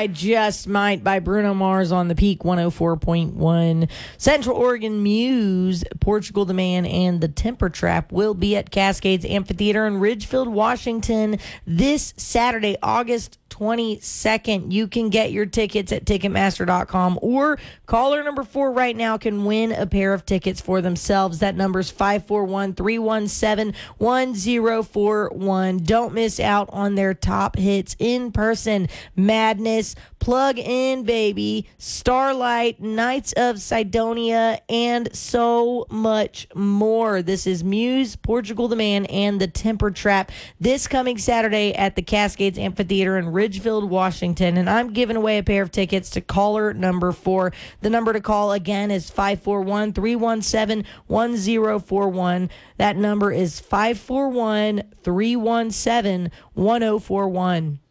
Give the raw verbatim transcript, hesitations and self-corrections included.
I Just Might by Bruno Mars on the Peak one oh four point one. Central Oregon Muse, Portugal the Man, and the Temper Trap will be at Cascades Amphitheater in Ridgefield, Washington this Saturday, August twenty-second. You can get your tickets at Ticketmaster dot com, or caller number four right now can win a pair of tickets for themselves. That number is five four one, three one seven, one oh four one. Don't miss out on their top hits in person. Madness, Plug In Baby, Starlight, Knights of Sidonia, and so much more. This is Muse, Portugal the Man, and the Temper Trap this coming Saturday at the Cascades Amphitheater in Ridgefield, Washington. And I'm giving away a pair of tickets to caller number four. The number to call again is five four one, three one seven, one oh four one. That number is five four one, three one seven, one oh four one.